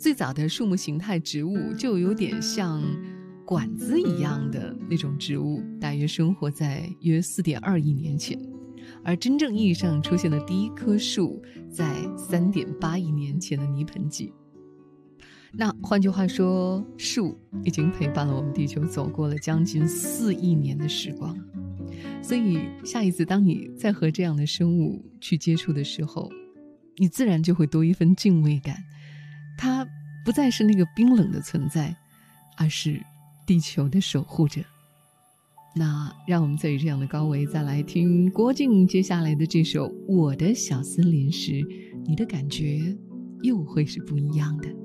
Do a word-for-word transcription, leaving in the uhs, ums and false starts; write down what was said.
最早的树木形态植物就有点像管子一样的那种植物，大约生活在约 四点二亿年前，而真正意义上出现的第一棵树在 三点八亿年前的泥盆纪。那换句话说，树已经陪伴了我们地球走过了将近四亿年的时光。所以下一次当你再和这样的生物去接触的时候，你自然就会多一份敬畏感。它不再是那个冰冷的存在，而是地球的守护者。那让我们在这样的高维再来听郭靖接下来的这首《我的小森林》时，你的感觉又会是不一样的。